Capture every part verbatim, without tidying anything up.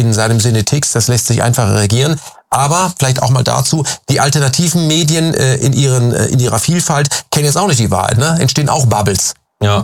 in seinem Sinne tickst, das lässt sich einfacher regieren. Aber vielleicht auch mal dazu, die alternativen Medien äh, in ihren äh, in ihrer Vielfalt kennen jetzt auch nicht die Wahrheit, ne? Entstehen auch Bubbles. Ja,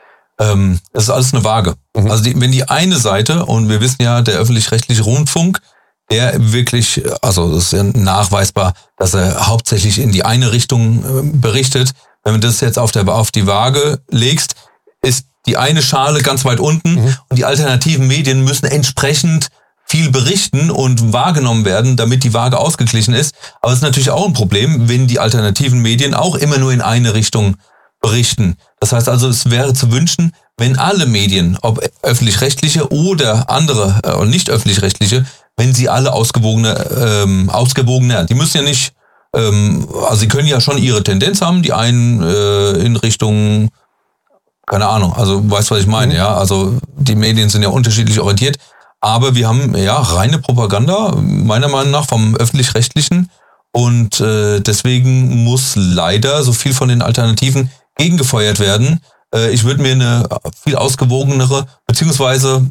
ähm, es ist alles eine Waage. Mhm. Also die, wenn die eine Seite, und wir wissen ja, der öffentlich-rechtliche Rundfunk, der wirklich, also es ist ja nachweisbar, dass er hauptsächlich in die eine Richtung äh, berichtet. Wenn du das jetzt auf, der, auf die Waage legst, ist die eine Schale ganz weit unten mhm. und die alternativen Medien müssen entsprechend viel berichten und wahrgenommen werden, damit die Waage ausgeglichen ist. Aber es ist natürlich auch ein Problem, wenn die alternativen Medien auch immer nur in eine Richtung berichten. Das heißt also, es wäre zu wünschen, wenn alle Medien, ob öffentlich-rechtliche oder andere, äh, nicht öffentlich-rechtliche, wenn sie alle ausgewogener, ähm, ausgewogener, die müssen ja nicht, ähm, also sie können ja schon ihre Tendenz haben, die einen äh, in Richtung, keine Ahnung, also weißt du, was ich meine, mhm. ja, also die Medien sind ja unterschiedlich orientiert, aber wir haben ja reine Propaganda, meiner Meinung nach, vom Öffentlich-Rechtlichen, und äh, deswegen muss leider so viel von den Alternativen gegengefeuert werden. Äh, ich würde mir eine viel ausgewogenere, beziehungsweise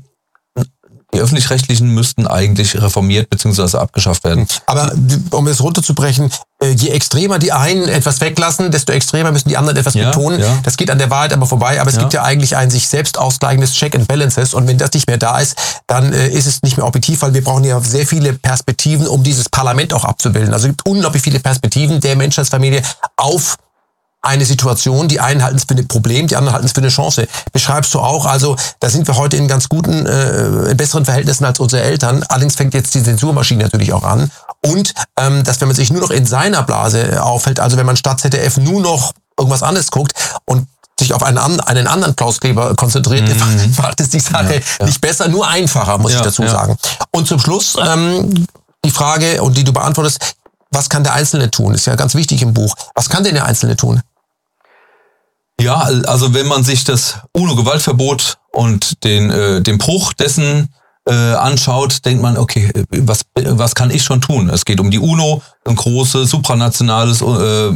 die Öffentlich-Rechtlichen müssten eigentlich reformiert bzw. abgeschafft werden. Aber um es runterzubrechen, je extremer die einen etwas weglassen, desto extremer müssen die anderen etwas ja, betonen. Ja. Das geht an der Wahrheit aber vorbei. Aber es ja. gibt ja eigentlich ein sich selbst ausgleichendes Check and Balances. Und wenn das nicht mehr da ist, dann äh, ist es nicht mehr objektiv, weil wir brauchen ja sehr viele Perspektiven, um dieses Parlament auch abzubilden. Also es gibt unglaublich viele Perspektiven der Menschheitsfamilie auf eine Situation, die einen halten es für ein Problem, die anderen halten es für eine Chance. Beschreibst du auch, also da sind wir heute in ganz guten, äh, in besseren Verhältnissen als unsere Eltern. Allerdings fängt jetzt die Zensurmaschine natürlich auch an. Und ähm, dass wenn man sich nur noch in seiner Blase aufhält, also wenn man statt Z D F nur noch irgendwas anderes guckt und sich auf einen, einen anderen Klauskleber konzentriert, mhm. macht es die Sache ja, ja. nicht besser, nur einfacher, muss ja, ich dazu ja. sagen. Und zum Schluss ähm, die Frage, und die du beantwortest, was kann der Einzelne tun? Ist ja ganz wichtig im Buch. Was kann denn der Einzelne tun? Ja, also wenn man sich das UNO-Gewaltverbot und den, äh, den Bruch dessen äh, anschaut, denkt man, okay, was, was kann ich schon tun? Es geht um die UNO, eine große supranationales äh,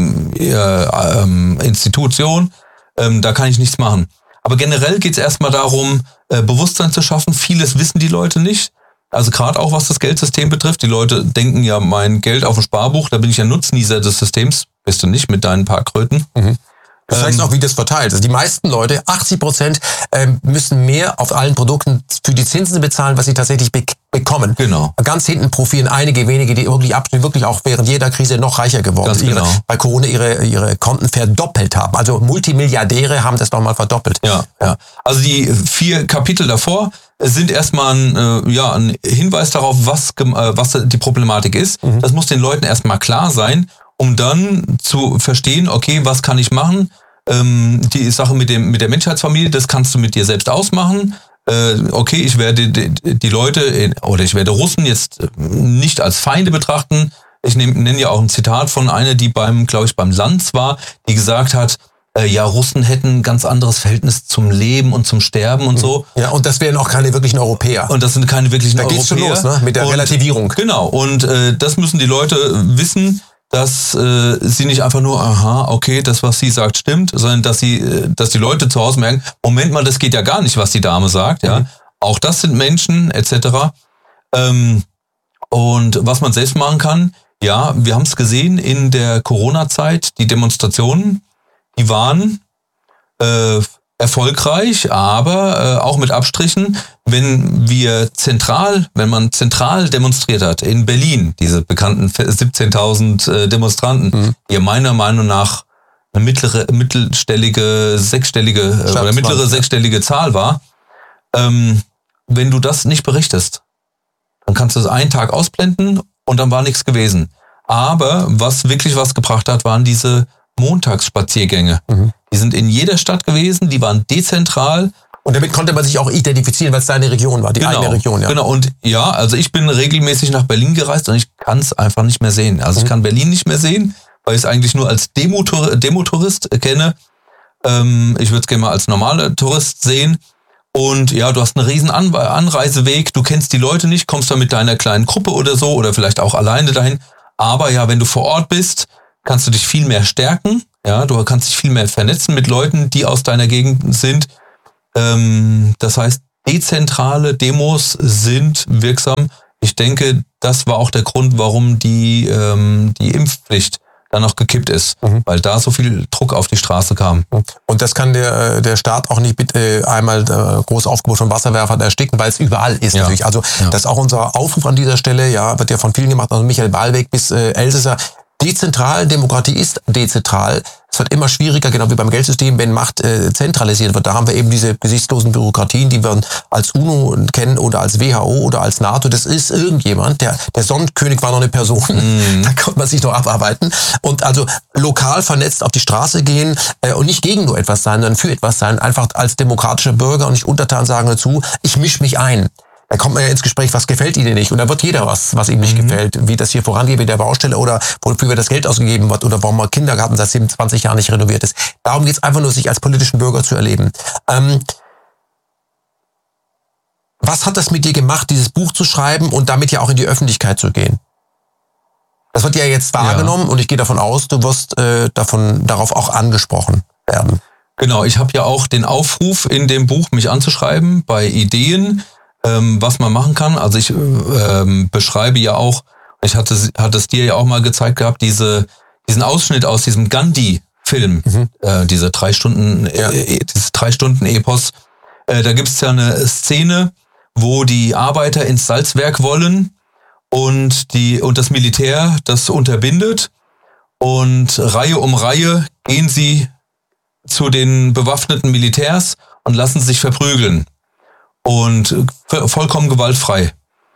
äh, Institution, ähm, da kann ich nichts machen. Aber generell geht es erstmal darum, äh, Bewusstsein zu schaffen. Vieles wissen die Leute nicht. Also gerade auch was das Geldsystem betrifft. Die Leute denken ja, mein Geld auf dem Sparbuch, da bin ich ja Nutznießer des Systems. Bist du nicht mit deinen paar Kröten. Mhm. Du zeigst auch, wie das verteilt. Also die meisten Leute, achtzig Prozent, ähm, müssen mehr auf allen Produkten für die Zinsen bezahlen, was sie tatsächlich be- bekommen. Genau. Ganz hinten profitieren einige wenige, die wirklich absolut, wirklich auch während jeder Krise noch reicher geworden sind. Genau. Bei Corona ihre, ihre Konten verdoppelt haben. Also Multimilliardäre haben das nochmal verdoppelt. Ja, ja. Also die vier Kapitel davor sind erstmal ein, äh, ja, ein Hinweis darauf, was, äh, was die Problematik ist. Mhm. Das muss den Leuten erstmal klar sein, um dann zu verstehen, okay, was kann ich machen? Ähm, die Sache mit dem mit der Menschheitsfamilie, das kannst du mit dir selbst ausmachen. Äh, okay, ich werde die, die Leute in, oder ich werde Russen jetzt nicht als Feinde betrachten. Ich nenne ja auch ein Zitat von einer, die beim, glaube ich, beim Lanz war, die gesagt hat, äh, ja, Russen hätten ein ganz anderes Verhältnis zum Leben und zum Sterben und so. Ja, und das wären auch keine wirklichen Europäer. Und das sind keine wirklichen da Europäer. Da geht's schon los, ne? Mit der und, Relativierung. Genau, und äh, das müssen die Leute wissen, dass äh, sie nicht einfach nur, aha, okay, das, was sie sagt, stimmt, sondern dass sie, äh, dass die Leute zu Hause merken, Moment mal, das geht ja gar nicht, was die Dame sagt, ja. Mhm. Auch das sind Menschen, et cetera. Ähm, und was man selbst machen kann, ja, wir haben es gesehen in der Corona-Zeit, die Demonstrationen, die waren äh, erfolgreich, aber äh, auch mit Abstrichen. Wenn wir zentral, wenn man zentral demonstriert hat, in Berlin, diese bekannten siebzehntausend äh, Demonstranten, mhm. die meiner Meinung nach eine mittlere, mittelstellige, sechsstellige äh, oder mittlere ja. sechsstellige Zahl war, ähm, wenn du das nicht berichtest, dann kannst du es einen Tag ausblenden und dann war nichts gewesen. Aber was wirklich was gebracht hat, waren diese Montagsspaziergänge. Mhm. Die sind in jeder Stadt gewesen, die waren dezentral. Und damit konnte man sich auch identifizieren, weil es seine Region war, die genau, eigene Region. Ja. Genau, und ja, also ich bin regelmäßig nach Berlin gereist und ich kann es einfach nicht mehr sehen. Also mhm. ich kann Berlin nicht mehr sehen, weil ich es eigentlich nur als Demotor- Demotourist kenne. Ähm, ich würde es gerne mal als normaler Tourist sehen. Und ja, du hast einen riesen An- Anreiseweg, du kennst die Leute nicht, kommst da mit deiner kleinen Gruppe oder so oder vielleicht auch alleine dahin. Aber ja, wenn du vor Ort bist, kannst du dich viel mehr stärken. Ja, du kannst dich viel mehr vernetzen mit Leuten, die aus deiner Gegend sind. Ähm, das heißt, dezentrale Demos sind wirksam. Ich denke, das war auch der Grund, warum die, ähm, die Impfpflicht dann noch gekippt ist, mhm. weil da so viel Druck auf die Straße kam. Und das kann der, der Staat auch nicht bitte einmal äh, groß Aufgebot von Wasserwerfern ersticken, weil es überall ist ja. natürlich. Also ja. das ist auch unser Aufruf an dieser Stelle, ja, wird ja von vielen gemacht, also Michael Ballweg bis äh, Elsässer. Dezentral, Demokratie ist dezentral. Es wird immer schwieriger, genau wie beim Geldsystem, wenn Macht äh, zentralisiert wird. Da haben wir eben diese gesichtslosen Bürokratien, die wir als UNO kennen oder als W H O oder als NATO. Das ist irgendjemand. Der, der Sonnenkönig war noch eine Person. Mm. Da konnte man sich noch abarbeiten. Und also lokal vernetzt auf die Straße gehen äh, und nicht gegen nur etwas sein, sondern für etwas sein. Einfach als demokratischer Bürger und nicht untertan sagen dazu, ich mische mich ein. Da kommt man ja ins Gespräch, was gefällt Ihnen nicht? Und da wird jeder was, was ihm nicht mhm. gefällt. Wie das hier vorangeht mit der Baustelle oder wofür das Geld ausgegeben wird oder warum der Kindergarten seit siebenundzwanzig Jahren nicht renoviert ist. Darum geht es einfach nur, sich als politischen Bürger zu erleben. Ähm, was hat das mit dir gemacht, dieses Buch zu schreiben und damit ja auch in die Öffentlichkeit zu gehen? Das wird ja jetzt wahrgenommen ja. und ich gehe davon aus, du wirst äh, davon darauf auch angesprochen werden. Genau, ich habe ja auch den Aufruf in dem Buch, mich anzuschreiben bei Ideen, Ähm, was man machen kann. Also ich ähm, beschreibe ja auch, ich hatte, hatte es dir ja auch mal gezeigt gehabt, diese, diesen Ausschnitt aus diesem Gandhi-Film, mhm. äh, diese drei Stunden, ja. äh, dieses drei Stunden Epos. Äh, da gibt es ja eine Szene, wo die Arbeiter ins Salzwerk wollen und die und das Militär das unterbindet und Reihe um Reihe gehen sie zu den bewaffneten Militärs und lassen sich verprügeln. Und vollkommen gewaltfrei.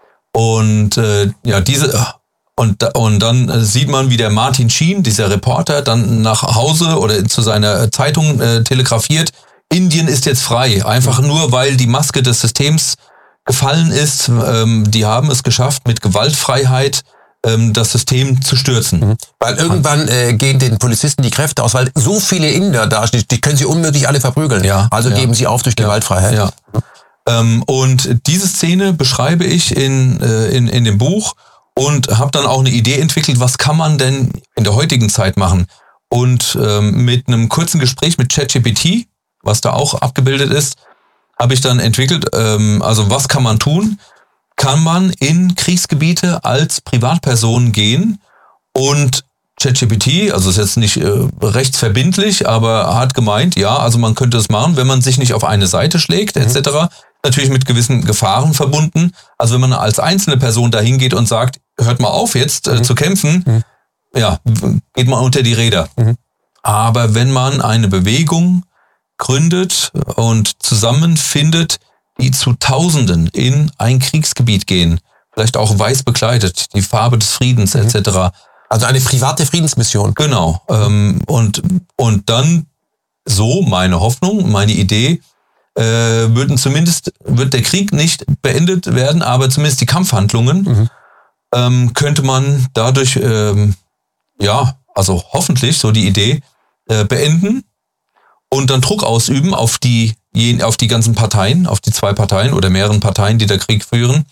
Und äh, ja, diese und und dann sieht man, wie der Martin Sheen, dieser Reporter, dann nach Hause oder zu seiner Zeitung äh, telegrafiert: Indien ist jetzt frei, einfach nur, weil die Maske des Systems gefallen ist. Ähm, die haben es geschafft, mit Gewaltfreiheit ähm, das System zu stürzen. Mhm. Weil irgendwann äh, gehen den Polizisten die Kräfte aus, weil so viele Inder da stehen, die können sie unmöglich alle verprügeln. Ja, also ja. geben sie auf durch Gewaltfreiheit. Ja. ja. Ähm, und diese Szene beschreibe ich in, äh, in, in dem Buch und habe dann auch eine Idee entwickelt, was kann man denn in der heutigen Zeit machen. Und ähm, mit einem kurzen Gespräch mit ChatGPT, was da auch abgebildet ist, habe ich dann entwickelt, ähm, also was kann man tun? Kann man in Kriegsgebiete als Privatperson gehen und ChatGPT, also ist jetzt nicht äh, rechtsverbindlich, aber hat gemeint, ja, also man könnte es machen, wenn man sich nicht auf eine Seite schlägt, mhm. et cetera. Natürlich mit gewissen Gefahren verbunden. Also wenn man als einzelne Person dahin geht und sagt, hört mal auf jetzt äh, mhm. zu kämpfen, mhm. ja, geht man unter die Räder. Mhm. Aber wenn man eine Bewegung gründet und zusammenfindet, die zu Tausenden in ein Kriegsgebiet gehen, vielleicht auch weiß bekleidet, die Farbe des Friedens mhm. et cetera. Also eine private Friedensmission. Genau. Ähm, und, und dann so meine Hoffnung, meine Idee, äh, würden zumindest, wird der Krieg nicht beendet werden, aber zumindest die Kampfhandlungen mhm. ähm, könnte man dadurch, ähm, ja, also hoffentlich, so die Idee, äh, beenden und dann Druck ausüben auf die, auf die ganzen Parteien, auf die zwei Parteien oder mehreren Parteien, die der Krieg führen.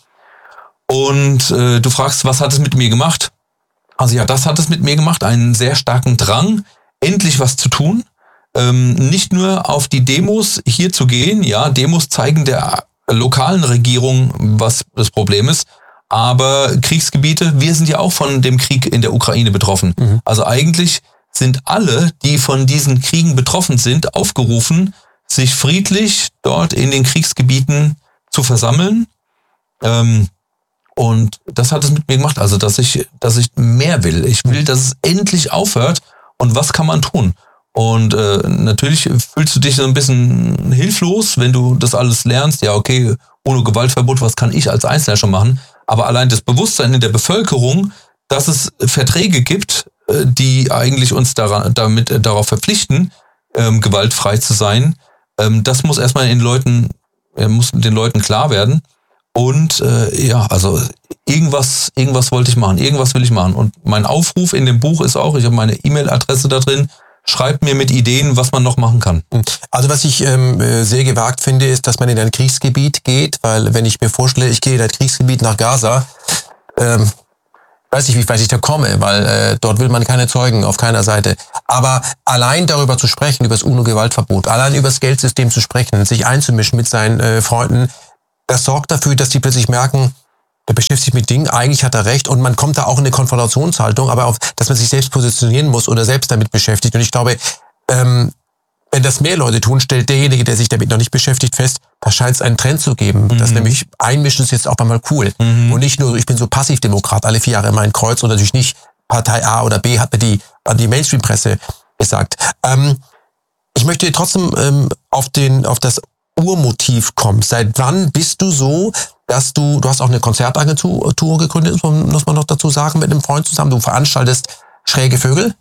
Und äh, du fragst, was hat es mit mir gemacht? Also ja, das hat es mit mir gemacht, einen sehr starken Drang, endlich was zu tun. Ähm, nicht nur auf die Demos hier zu gehen, ja, Demos zeigen der lokalen Regierung, was das Problem ist, aber Kriegsgebiete, wir sind ja auch von dem Krieg in der Ukraine betroffen. Mhm. Also eigentlich sind alle, die von diesen Kriegen betroffen sind, aufgerufen, sich friedlich dort in den Kriegsgebieten zu versammeln. Ähm, Und das hat es mit mir gemacht, also dass ich, dass ich mehr will. Ich will, dass es endlich aufhört. Und was kann man tun? Und äh, natürlich fühlst du dich so ein bisschen hilflos, wenn du das alles lernst. Ja, okay, ohne Gewaltverbot, was kann ich als Einzelner schon machen? Aber allein das Bewusstsein in der Bevölkerung, dass es Verträge gibt, die eigentlich uns daran, damit darauf verpflichten, ähm, gewaltfrei zu sein, ähm, das muss erstmal den Leuten, äh, muss den Leuten klar werden. Und äh, ja, also irgendwas, irgendwas wollte ich machen, irgendwas will ich machen. Und mein Aufruf in dem Buch ist auch, ich habe meine E-Mail-Adresse da drin, schreibt mir mit Ideen, was man noch machen kann. Also was ich ähm, sehr gewagt finde, ist, dass man in ein Kriegsgebiet geht, weil wenn ich mir vorstelle, ich gehe in ein Kriegsgebiet nach Gaza, ähm, weiß nicht, wie weit ich da komme, weil äh, dort will man keine Zeugen auf keiner Seite. Aber allein darüber zu sprechen, über das UNO-Gewaltverbot, allein über das Geldsystem zu sprechen, sich einzumischen mit seinen äh, Freunden, das sorgt dafür, dass die plötzlich merken, der beschäftigt sich mit Dingen, eigentlich hat er recht und man kommt da auch in eine Konfrontationshaltung, aber auch, dass man sich selbst positionieren muss oder selbst damit beschäftigt. Und ich glaube, ähm, wenn das mehr Leute tun, stellt derjenige, der sich damit noch nicht beschäftigt, fest, da scheint es einen Trend zu geben. Mhm. Dass nämlich Einmischen ist jetzt auch mal cool. Mhm. Und nicht nur, ich bin so Passivdemokrat, alle vier Jahre in mein Kreuz und natürlich nicht Partei A oder B, hat mir die, die Mainstream-Presse gesagt. Ähm, ich möchte trotzdem ähm, auf, den, auf das Urmotiv kommen. Seit wann bist du so, dass du, du hast auch eine Konzertagentur Tour gegründet, muss man noch dazu sagen, mit einem Freund zusammen. Du veranstaltest schräge Vögel.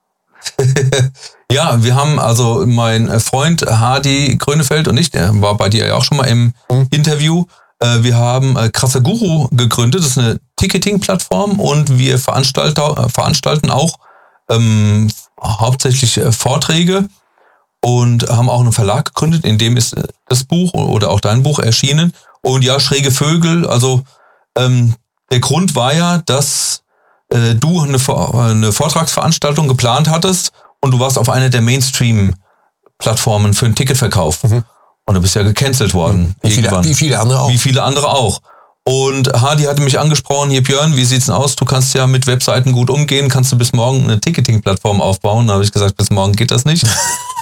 Ja, wir haben also mein Freund Hardy Grönefeld und ich, der war bei dir ja auch schon mal im mhm. Interview. Wir haben Krasser Guru gegründet, das ist eine Ticketing-Plattform und wir veranstalten auch ähm, hauptsächlich Vorträge und haben auch einen Verlag gegründet, in dem ist das Buch oder auch dein Buch erschienen. Und ja, schräge Vögel, also ähm, der Grund war ja, dass äh, du eine, eine Vortragsveranstaltung geplant hattest und du warst auf einer der Mainstream-Plattformen für einen Ticketverkauf. Mhm. Und du bist ja gecancelt worden. Wie viele, wie viele andere auch. Wie viele andere auch. Und Hardy hatte mich angesprochen, hier Björn, wie sieht's denn aus? Du kannst ja mit Webseiten gut umgehen, kannst du bis morgen eine Ticketing-Plattform aufbauen? Da habe ich gesagt, bis morgen geht das nicht.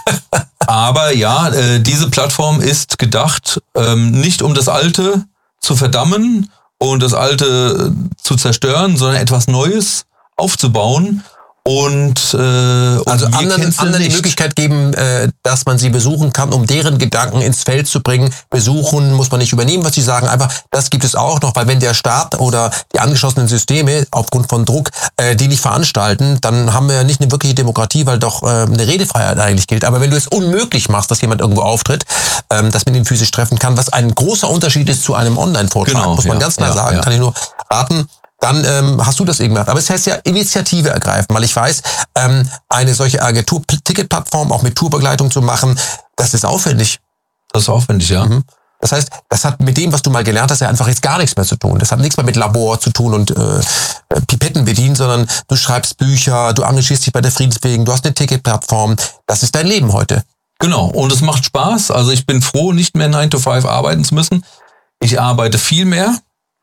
Aber ja, äh, diese Plattform ist gedacht, ähm, nicht um das Alte zu verdammen und das Alte zu zerstören, sondern etwas Neues aufzubauen. Und, äh, und also anderen, anderen die Möglichkeit geben, äh, dass man sie besuchen kann, um deren Gedanken ins Feld zu bringen. Besuchen muss man nicht übernehmen, was sie sagen. Einfach, das gibt es auch noch, weil wenn der Staat oder die angeschlossenen Systeme aufgrund von Druck äh, die nicht veranstalten, dann haben wir ja nicht eine wirkliche Demokratie, weil doch äh, eine Redefreiheit eigentlich gilt. Aber wenn du es unmöglich machst, dass jemand irgendwo auftritt, ähm, dass man ihn physisch treffen kann, was ein großer Unterschied ist zu einem Online-Vortrag, genau, muss man ja, ganz klar ja, sagen, ja. Kann ich nur raten. Dann ähm, hast du das eben gemacht. Aber es heißt ja Initiative ergreifen, weil ich weiß, ähm, eine solche Agentur-Ticket-Plattform auch mit Tourbegleitung zu machen, das ist aufwendig. Das ist aufwendig, ja. Mhm. Das heißt, das hat mit dem, was du mal gelernt hast, ja einfach jetzt gar nichts mehr zu tun. Das hat nichts mehr mit Labor zu tun und äh, Pipetten bedienen, sondern du schreibst Bücher, du engagierst dich bei der Friedensbewegung, du hast eine Ticket-Plattform. Das ist dein Leben heute. Genau, und es macht Spaß. Also ich bin froh, nicht mehr nine to five arbeiten zu müssen. Ich arbeite viel mehr.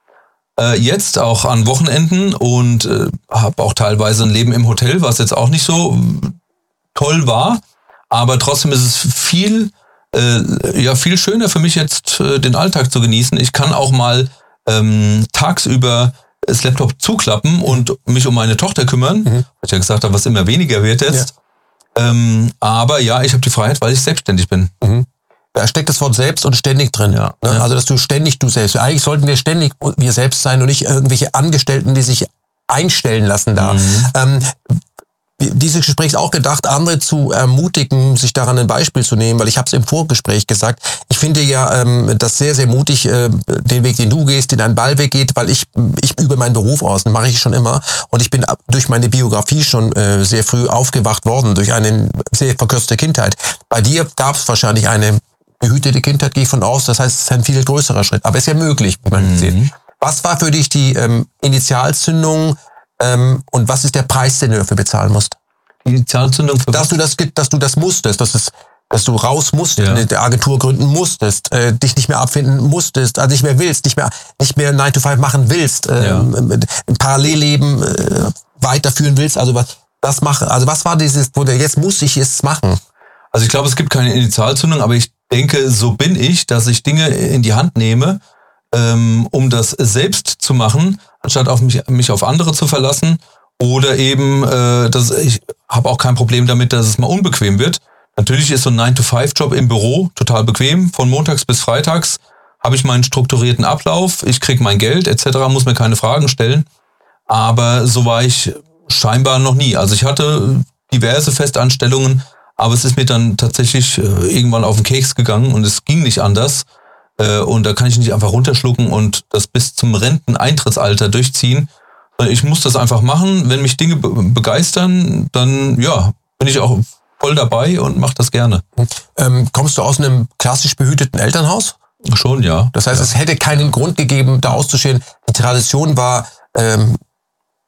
Jetzt auch an Wochenenden und äh, habe auch teilweise ein Leben im Hotel, was jetzt auch nicht so toll war, aber trotzdem ist es viel äh, ja viel schöner für mich jetzt äh, den Alltag zu genießen. Ich kann auch mal ähm, tagsüber das Laptop zuklappen und mich um meine Tochter kümmern, mhm. was ich ja gesagt habe, was immer weniger wird jetzt. Ja. Ähm, aber ja, ich habe die Freiheit, weil ich selbstständig bin. Mhm. Da steckt das Wort selbst und ständig drin. Ja, ne? Ja. Also, dass du ständig du selbst. Eigentlich sollten wir ständig wir selbst sein und nicht irgendwelche Angestellten, die sich einstellen lassen da. Mhm. Ähm, dieses Gespräch ist auch gedacht, andere zu ermutigen, sich daran ein Beispiel zu nehmen, weil ich habe es im Vorgespräch gesagt, ich finde ja ähm, das sehr, sehr mutig, äh, den Weg, den du gehst, den ein Ballweg geht, weil ich ich übe meinen Beruf aus, den mache ich schon immer und ich bin durch meine Biografie schon äh, sehr früh aufgewacht worden, durch eine sehr verkürzte Kindheit. Bei dir gab es wahrscheinlich eine behütete Kindheit, gehe ich von aus, das heißt, es ist ein viel größerer Schritt, aber es ist ja möglich, wie man mhm. sieht. Was war für dich die ähm, Initialzündung ähm, und was ist der Preis, den du dafür bezahlen musst? Initialzündung für dass was? du das, dass du das musstest, dass es, dass du raus musstest, ja. eine Agentur gründen musstest, äh, dich nicht mehr abfinden musstest, also nicht mehr willst, nicht mehr, nicht mehr nine to five machen willst, äh, ja. ein Parallelleben äh, weiterführen willst, also was, das mache, also was war dieses, wo der jetzt muss ich es machen? Also ich glaube, es gibt keine Initialzündung, aber ich denke, so bin ich, dass ich Dinge in die Hand nehme, ähm, um das selbst zu machen, anstatt auf mich, mich auf andere zu verlassen. Oder eben, äh, dass ich habe auch kein Problem damit, dass es mal unbequem wird. Natürlich ist so ein nine to five Job im Büro total bequem. Von montags bis freitags habe ich meinen strukturierten Ablauf. Ich kriege mein Geld et cetera, muss mir keine Fragen stellen. Aber so war ich scheinbar noch nie. Also ich hatte diverse Festanstellungen, aber es ist mir dann tatsächlich äh, irgendwann auf den Keks gegangen und es ging nicht anders. Äh, und da kann ich nicht einfach runterschlucken und das bis zum Renteneintrittsalter durchziehen. Ich muss das einfach machen. Wenn mich Dinge be- begeistern, dann ja, bin ich auch voll dabei und mache das gerne. Ähm, kommst du aus einem klassisch behüteten Elternhaus? Schon, ja. Das heißt, ja. es hätte keinen Grund gegeben, da auszustehen. Die Tradition war, ähm,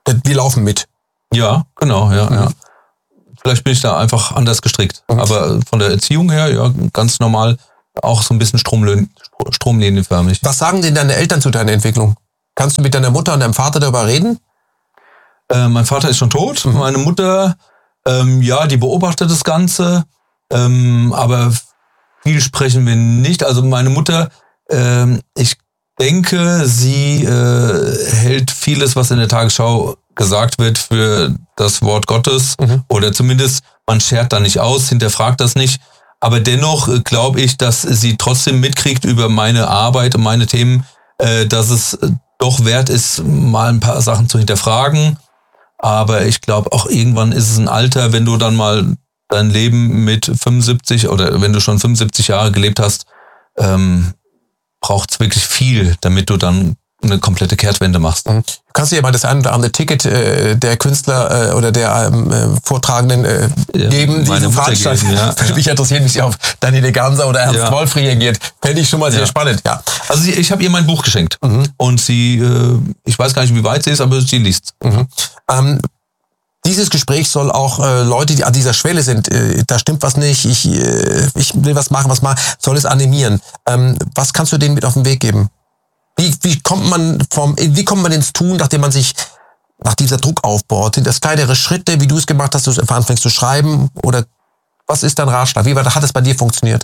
Wir laufen mit. Ja, genau, ja, mhm. ja. Vielleicht bin ich da einfach anders gestrickt. Mhm. Aber von der Erziehung her, ja, ganz normal, auch so ein bisschen Stromlin- stromlinienförmig. Was sagen denn deine Eltern zu deiner Entwicklung? Kannst du mit deiner Mutter und deinem Vater darüber reden? Äh, mein Vater ist schon tot. Mhm. Meine Mutter, ähm, ja, die beobachtet das Ganze. Ähm, aber viel sprechen wir nicht. Also meine Mutter, ähm, ich denke, sie äh, hält vieles, was in der Tagesschau gesagt wird, für das Wort Gottes. Mhm. Oder zumindest, man schert da nicht aus, hinterfragt das nicht. Aber dennoch äh, glaube ich, dass sie trotzdem mitkriegt über meine Arbeit und meine Themen, äh, dass es doch wert ist, mal ein paar Sachen zu hinterfragen. Aber ich glaube, auch irgendwann ist es ein Alter, wenn du dann mal dein Leben mit fünfundsiebzig oder wenn du schon fünfundsiebzig Jahre gelebt hast, ähm, braucht es wirklich viel, damit du dann eine komplette Kehrtwende machst. Du kannst dir ja mal das ein oder andere Ticket äh, der Künstler äh, oder der ähm, äh, Vortragenden äh, ja, geben, die so veranstalten. Ja, ja. Mich interessiert, wie sie auf Daniele Ganser oder Ernst ja. Wolf reagiert. Fände ich schon mal sehr ja. spannend. Ja. Also sie, ich habe ihr mein Buch geschenkt. Mhm. Und sie, äh, ich weiß gar nicht, wie weit sie ist, aber sie liest. Mhm. Ähm, Dieses Gespräch soll auch äh, Leute, die an dieser Schwelle sind, äh, da stimmt was nicht, ich, äh, ich will was machen, was machen, soll es animieren. Ähm, was kannst du denen mit auf den Weg geben? Wie, wie kommt man vom, wie kommt man ins Tun, nachdem man sich nach dieser Druck aufbaut? Sind das kleinere Schritte, wie du es gemacht hast, dass du anfängst zu schreiben? Oder was ist dein Ratschlag? Wie hat es bei dir funktioniert?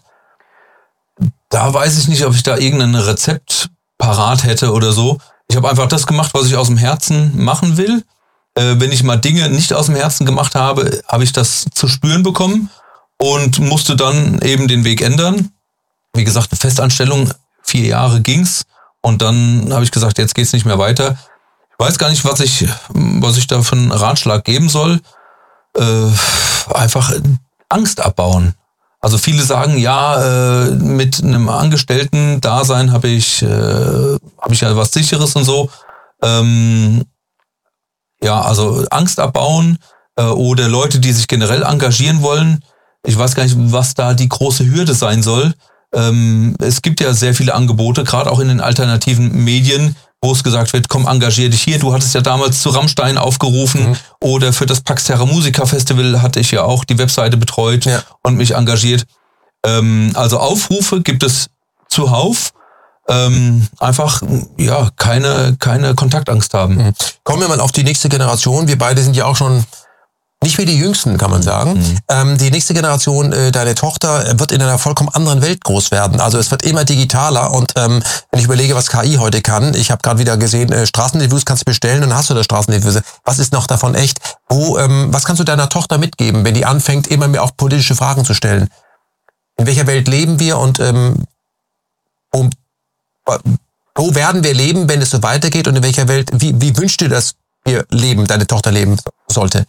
Da weiß ich nicht, ob ich da irgendein Rezept parat hätte oder so. Ich habe einfach das gemacht, was ich aus dem Herzen machen will. Wenn ich mal Dinge nicht aus dem Herzen gemacht habe, habe ich das zu spüren bekommen und musste dann eben den Weg ändern. Wie gesagt, eine Festanstellung, vier Jahre ging's und dann habe ich gesagt, jetzt geht's nicht mehr weiter. Ich weiß gar nicht, was ich, was ich da für einen Ratschlag geben soll. Äh, einfach Angst abbauen. Also viele sagen, ja, äh, mit einem Angestellten-Dasein habe ich, äh, habe ich ja was Sicheres und so. Ähm, Ja, also Angst abbauen äh, oder Leute, die sich generell engagieren wollen. Ich weiß gar nicht, was da die große Hürde sein soll. Ähm, es gibt ja sehr viele Angebote, gerade auch in den alternativen Medien, wo es gesagt wird, komm, engagier dich hier. Du hattest ja damals zu Rammstein aufgerufen mhm. oder für das Pax Terra Musica Festival hatte ich ja auch die Webseite betreut ja. und mich engagiert. Ähm, also Aufrufe gibt es zuhauf. Ähm, einfach, ja, keine, keine Kontaktangst haben. Mhm. Kommen wir mal auf die nächste Generation. Wir beide sind ja auch schon nicht mehr die Jüngsten, kann man sagen. Mhm. Ähm, die nächste Generation, äh, deine Tochter, wird in einer vollkommen anderen Welt groß werden. Also es wird immer digitaler und ähm, wenn ich überlege, was K I heute kann, ich habe gerade wieder gesehen, äh, Straßenreviews kannst du bestellen und dann hast du da Straßenreviews. Was ist noch davon echt? Wo, ähm, was kannst du deiner Tochter mitgeben, wenn die anfängt, immer mehr auch politische Fragen zu stellen? In welcher Welt leben wir und ähm, um wo werden wir leben, wenn es so weitergeht und in welcher Welt, wie, wie wünschst du, dass wir leben, deine Tochter leben sollte?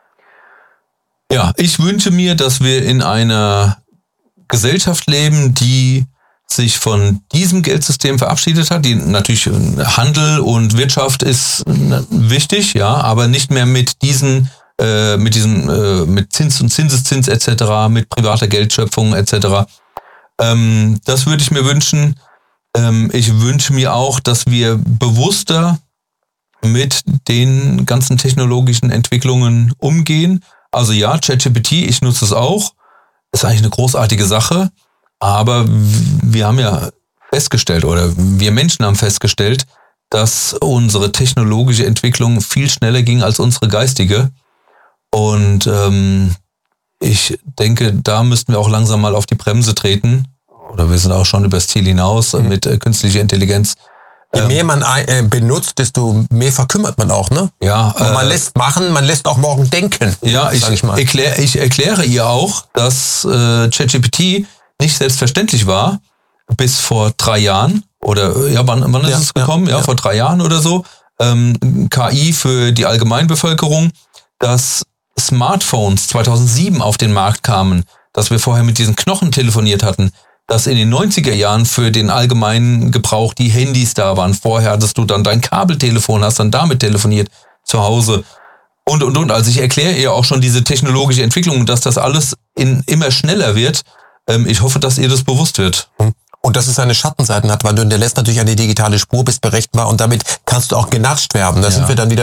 Ja, ich wünsche mir, dass wir in einer Gesellschaft leben, die sich von diesem Geldsystem verabschiedet hat. Die natürlich Handel und Wirtschaft ist wichtig, ja, aber nicht mehr mit diesen, äh, mit diesen, äh, mit Zins und Zinseszins et cetera, mit privater Geldschöpfung et cetera. Ähm, das würde ich mir wünschen. Ich wünsche mir auch, dass wir bewusster mit den ganzen technologischen Entwicklungen umgehen. Also ja, ChatGPT, ich nutze es auch. Ist eigentlich eine großartige Sache. Aber wir haben ja festgestellt, oder wir Menschen haben festgestellt, dass unsere technologische Entwicklung viel schneller ging als unsere geistige. Und ähm, ich denke, da müssten wir auch langsam mal auf die Bremse treten. Oder wir sind auch schon übers Ziel hinaus mhm. mit äh, künstlicher Intelligenz. Je ähm, mehr man äh, benutzt, desto mehr verkümmert man auch, ne? Ja. Äh, man lässt machen, man lässt auch morgen denken. Ja, ich, ich, erklär, ich erkläre ihr auch, dass äh, ChatGPT nicht selbstverständlich war bis vor drei Jahren. Oder ja, wann, wann ist ja, es gekommen? Ja, ja, vor drei Jahren oder so. Ähm, K I für die Allgemeinbevölkerung, dass Smartphones zweitausendsieben auf den Markt kamen, dass wir vorher mit diesen Knochen telefoniert hatten, dass in den neunziger Jahren für den allgemeinen Gebrauch die Handys da waren. Vorher hattest du dann dein Kabeltelefon, hast dann damit telefoniert zu Hause und, und, und. Also ich erkläre ihr auch schon diese technologische Entwicklung, dass das alles in, immer schneller wird. Ähm, ich hoffe, dass ihr das bewusst wird. Und dass es seine Schattenseiten hat, weil du hinterlässt natürlich eine digitale Spur, bist berechenbar und damit kannst du auch genascht werden. Da ja. sind wir dann wieder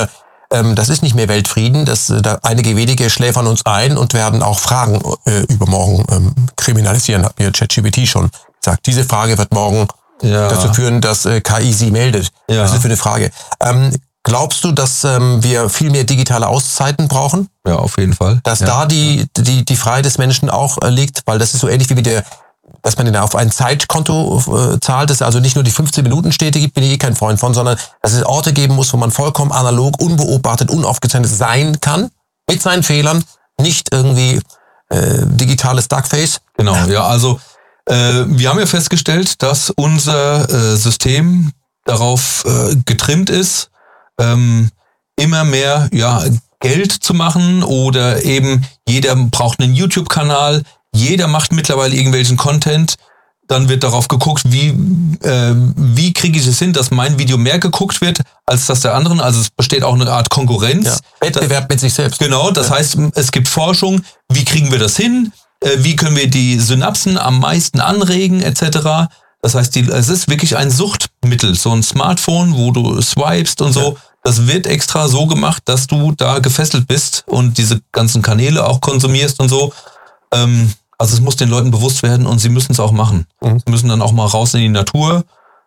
ähm, das ist nicht mehr Weltfrieden. Das, da einige wenige schläfern uns ein und werden auch Fragen äh, übermorgen ähm, kriminalisieren, hat mir ChatGPT schon gesagt. Diese Frage wird morgen ja. dazu führen, dass äh, K I sie meldet. Ja. Was ist das für eine Frage? Ähm, glaubst du, dass ähm, wir viel mehr digitale Auszeiten brauchen? Ja, auf jeden Fall. Dass ja. da die, die, die Freiheit des Menschen auch äh, liegt, weil das ist so ähnlich wie mit der, dass man auf ein Zeitkonto äh, zahlt, dass also nicht nur die fünfzehn-Minuten-Städte gibt, bin ich eh kein Freund von, sondern dass es Orte geben muss, wo man vollkommen analog, unbeobachtet, unaufgezeichnet sein kann, mit seinen Fehlern, nicht irgendwie äh, digitales Duckface. Genau, ja, also äh, wir haben ja festgestellt, dass unser äh, System darauf äh, getrimmt ist, ähm, immer mehr ja Geld zu machen oder eben jeder braucht einen YouTube-Kanal, jeder macht mittlerweile irgendwelchen Content, dann wird darauf geguckt, wie äh, wie kriege ich es hin, dass mein Video mehr geguckt wird als das der anderen. Also es besteht auch eine Art Konkurrenz. Ja, Wettbewerb mit sich selbst. Genau, das ja. heißt, es gibt Forschung, wie kriegen wir das hin, äh, wie können wir die Synapsen am meisten anregen et cetera. Das heißt, die, es ist wirklich ein Suchtmittel, so ein Smartphone, wo du swipest und so. Ja. Das wird extra so gemacht, dass du da gefesselt bist und diese ganzen Kanäle auch konsumierst und so. Ähm, also es muss den Leuten bewusst werden und sie müssen es auch machen. Mhm. Sie müssen dann auch mal raus in die Natur,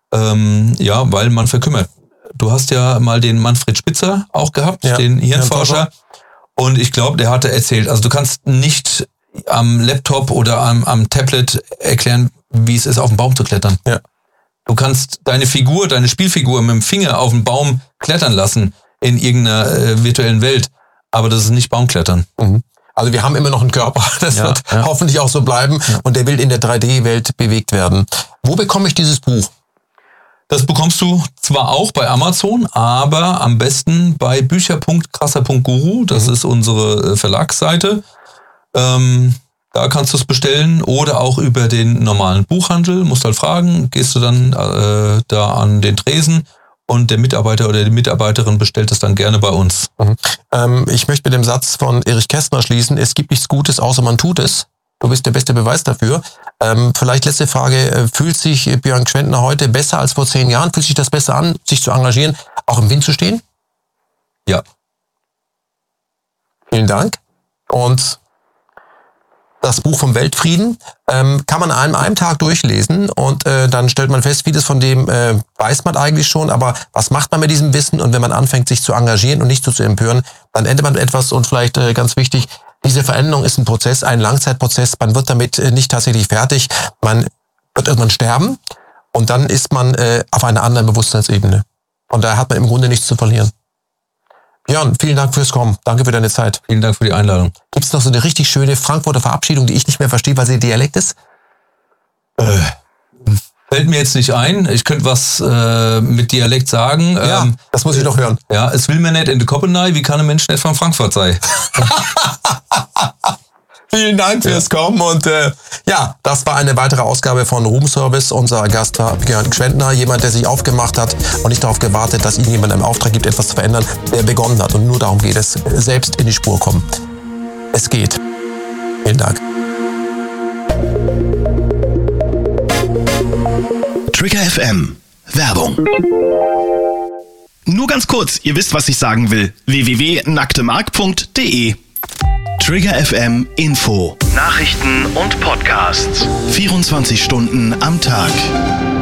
ähm, ja, weil man verkümmert. Du hast ja mal den Manfred Spitzer auch gehabt, ja. den Hirnforscher. Und ich glaube, der hatte erzählt, also du kannst nicht am Laptop oder am, am Tablet erklären, wie es ist, auf den Baum zu klettern. Ja. Du kannst deine Figur, deine Spielfigur mit dem Finger auf den Baum klettern lassen in irgendeiner äh, virtuellen Welt. Aber das ist nicht Baumklettern. Mhm. Also wir haben immer noch einen Körper. Das ja, wird ja. hoffentlich auch so bleiben. Ja. Und der will in der drei D-Welt bewegt werden. Wo bekomme ich dieses Buch? Das bekommst du zwar auch bei Amazon, aber am besten bei bücher punkt krasser punkt guru. Das mhm. ist unsere Verlagsseite. Ähm, da kannst du es bestellen oder auch über den normalen Buchhandel. Musst halt fragen, gehst du dann äh, da an den Tresen und der Mitarbeiter oder die Mitarbeiterin bestellt es dann gerne bei uns. Mhm. Ähm, ich möchte mit dem Satz von Erich Kästner schließen, es gibt nichts Gutes, außer man tut es. Du bist der beste Beweis dafür. Ähm, vielleicht letzte Frage, fühlt sich Björn Gschwendtner heute besser als vor zehn Jahren? Fühlt sich das besser an, sich zu engagieren, auch im Wind zu stehen? Ja. Vielen Dank. Und das Buch vom Weltfrieden ähm, kann man an einem Tag durchlesen und äh, dann stellt man fest, vieles von dem äh, weiß man eigentlich schon, aber was macht man mit diesem Wissen? Und wenn man anfängt, sich zu engagieren und nicht so zu empören, dann endet man mit etwas und vielleicht äh, ganz wichtig, diese Veränderung ist ein Prozess, ein Langzeitprozess. Man wird damit äh, nicht tatsächlich fertig. Man wird irgendwann sterben und dann ist man äh, auf einer anderen Bewusstseinsebene. Und da hat man im Grunde nichts zu verlieren. Björn, vielen Dank fürs Kommen. Danke für deine Zeit. Vielen Dank für die Einladung. Gibt es noch so eine richtig schöne Frankfurter Verabschiedung, die ich nicht mehr verstehe, weil sie Dialekt ist? Äh, fällt mir jetzt nicht ein. Ich könnte was äh, mit Dialekt sagen. Ja, ähm, das muss ich noch hören. Ja, es will mir nicht in die Koppenei, wie kann ein Mensch nicht von Frankfurt sein? Vielen Dank fürs ja. Kommen und äh, ja, das war eine weitere Ausgabe von Room Service. Unser Gast war Björn Gschwendtner, jemand, der sich aufgemacht hat und nicht darauf gewartet, dass ihm jemand einen Auftrag gibt, etwas zu verändern, der begonnen hat. Und nur darum geht es, selbst in die Spur kommen. Es geht. Vielen Dank. Trigger F M. Werbung. Nur ganz kurz, ihr wisst, was ich sagen will. w w w punkt nacktemark punkt de Trigger F M Info. Nachrichten und Podcasts. vierundzwanzig Stunden am Tag.